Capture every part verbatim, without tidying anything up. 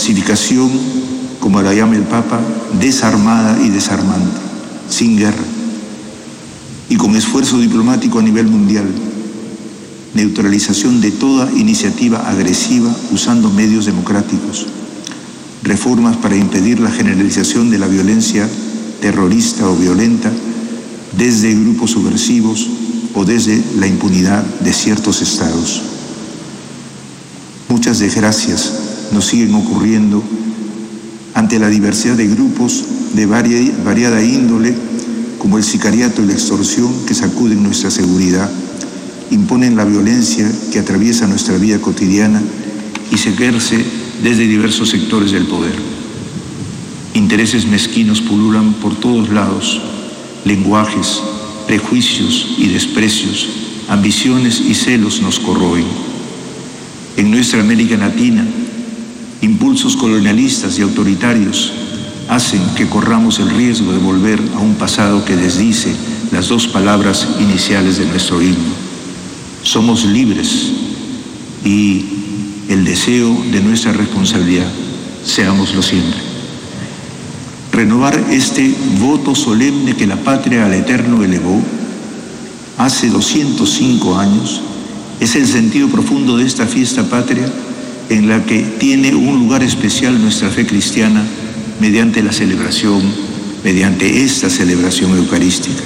pacificación, como la llama el Papa, desarmada y desarmante, sin guerra, y con esfuerzo diplomático a nivel mundial, neutralización de toda iniciativa agresiva usando medios democráticos, reformas para impedir la generalización de la violencia terrorista o violenta desde grupos subversivos o desde la impunidad de ciertos estados. Muchas desgracias nos siguen ocurriendo ante la diversidad de grupos de variada índole, como el sicariato y la extorsión que sacuden nuestra seguridad, imponen la violencia que atraviesa nuestra vida cotidiana y se ejerce desde diversos sectores del poder. Intereses mezquinos pululan por todos lados, lenguajes, prejuicios y desprecios, ambiciones y celos nos corroen. En nuestra América Latina, impulsos colonialistas y autoritarios hacen que corramos el riesgo de volver a un pasado que desdice las dos palabras iniciales de nuestro himno. Somos libres y el deseo de nuestra responsabilidad, seámoslo siempre. Renovar este voto solemne que la patria al Eterno elevó hace doscientos cinco años es el sentido profundo de esta fiesta patria en la que tiene un lugar especial nuestra fe cristiana mediante la celebración, mediante esta celebración eucarística.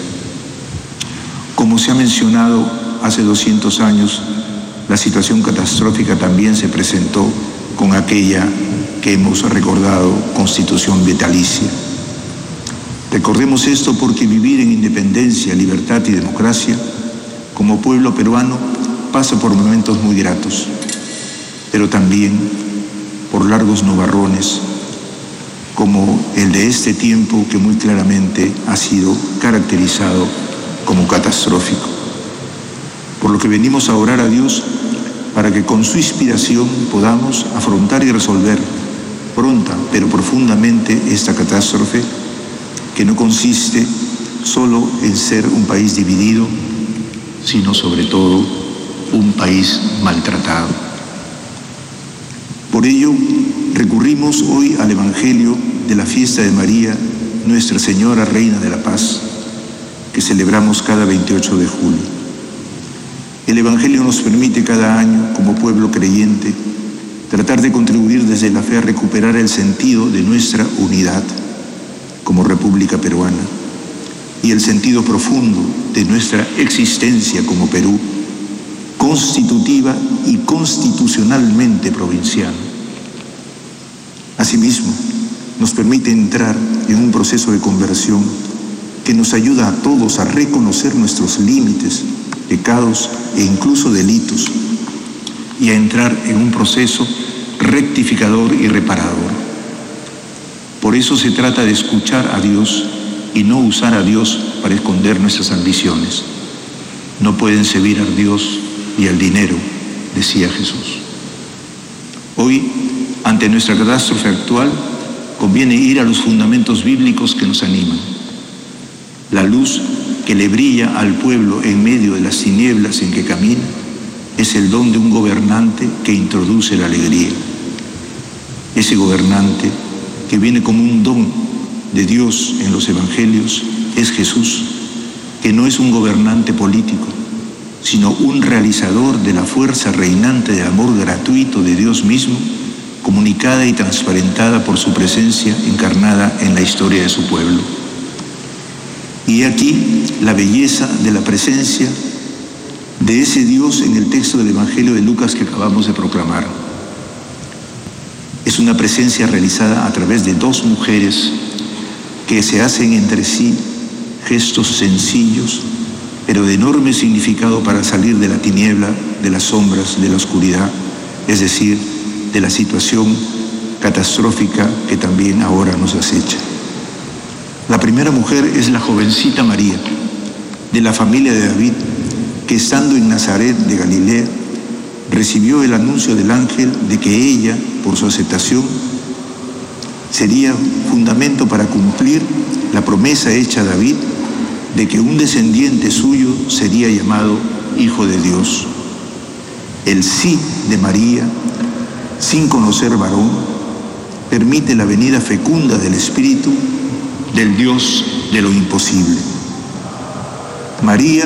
Como se ha mencionado, hace doscientos años, la situación catastrófica también se presentó con aquella que hemos recordado, Constitución vitalicia. Recordemos esto porque vivir en independencia, libertad y democracia, como pueblo peruano, pasa por momentos muy gratos, pero también por largos nubarrones, como el de este tiempo que muy claramente ha sido caracterizado como catastrófico. Por lo que venimos a orar a Dios para que con su inspiración podamos afrontar y resolver pronta pero profundamente esta catástrofe que no consiste solo en ser un país dividido, sino sobre todo un país maltratado. Por ello, recurrimos hoy al Evangelio de la fiesta de María, Nuestra Señora Reina de la Paz, que celebramos cada veintiocho de julio. El Evangelio nos permite cada año, como pueblo creyente, tratar de contribuir desde la fe a recuperar el sentido de nuestra unidad como República Peruana y el sentido profundo de nuestra existencia como Perú, constitutiva y constitucionalmente provincial. Asimismo, nos permite entrar en un proceso de conversión que nos ayuda a todos a reconocer nuestros límites, pecados e incluso delitos, y a entrar en un proceso rectificador y reparador. Por eso se trata de escuchar a Dios y no usar a Dios para esconder nuestras ambiciones. No pueden servir a Dios y al dinero, decía Jesús. Hoy, ante nuestra catástrofe actual, conviene ir a los fundamentos bíblicos que nos animan. La luz que le brilla al pueblo en medio de las tinieblas en que camina es el don de un gobernante que introduce la alegría. Ese gobernante que viene como un don de Dios en los evangelios es Jesús, que no es un gobernante político, sino un realizador de la fuerza reinante del amor gratuito de Dios mismo, comunicada y transparentada por su presencia encarnada en la historia de su pueblo. Y aquí la belleza de la presencia de ese Dios en el texto del Evangelio de Lucas que acabamos de proclamar. Es una presencia realizada a través de dos mujeres que se hacen entre sí gestos sencillos, pero de enorme significado para salir de la tiniebla, de las sombras, de la oscuridad, es decir, de la situación catastrófica que también ahora nos acecha. La primera mujer es la jovencita María, de la familia de David, que estando en Nazaret de Galilea, recibió el anuncio del ángel de que ella, por su aceptación, sería fundamento para cumplir la promesa hecha a David de que un descendiente suyo sería llamado Hijo de Dios. El sí de María, sin conocer varón, permite la venida fecunda del Espíritu, del Dios de lo imposible. María